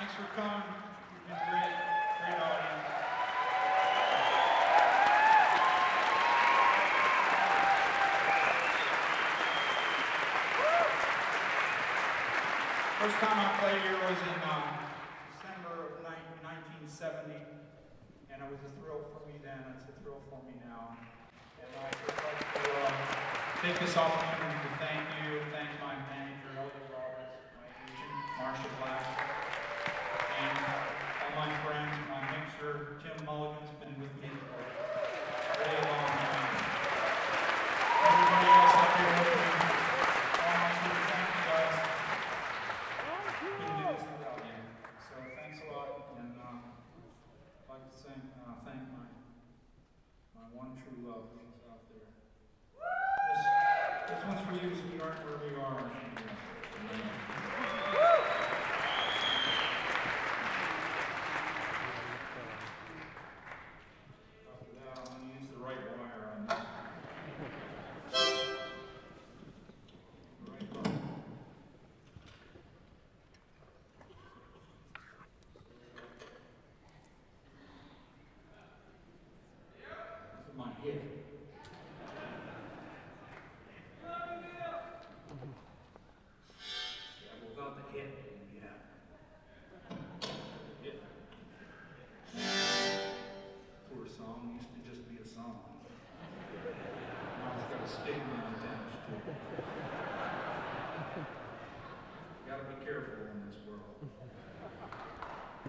Thanks for coming. You've been great. Great audience. First time I played here was in December of 1970, and it was a thrill for me then. It's a thrill for me now. And I'd just like to take this opportunity to thank you.